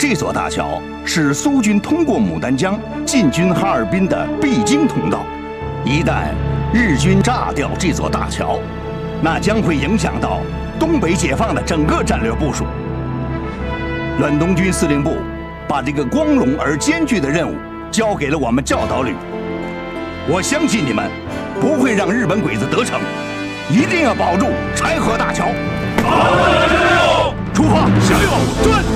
这座大桥是苏军通过牡丹江进军哈尔滨的必经通道。一旦日军炸掉这座大桥，那将会影响到东北解放的整个战略部署。远东军司令部把这个光荣而艰巨的任务交给了我们教导旅。我相信你们不会让日本鬼子得逞，一定要保住柴河大桥。好，出发，向右转。